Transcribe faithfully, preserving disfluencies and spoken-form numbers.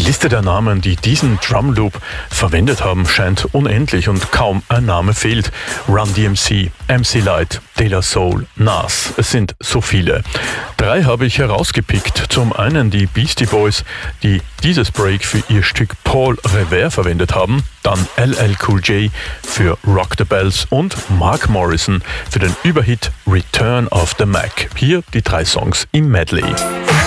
Liste der Namen, die diesen Drum Loop verwendet haben, scheint unendlich und kaum ein Name fehlt. Run D M C, M C Lyte, De La Soul, Nas. Es sind so viele. Drei habe ich herausgepickt. Zum einen die Beastie Boys, die dieses Break für ihr Stück Paul Revere verwendet haben. Dann L L Cool J für Rock the Bells und Mark Morrison für den Überhit Return of the Mac. Hier die drei Songs im Medley.